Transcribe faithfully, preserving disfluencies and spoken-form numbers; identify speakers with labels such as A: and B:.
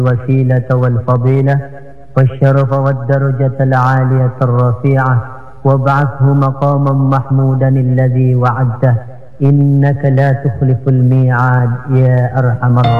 A: الوسيلة والفضيلة والشرف والدرجة العالية الرفيعة، وابعثه مقاما محمودا الذي وعدته، إنك لا تخلف الميعاد يا أرحم الراحمين.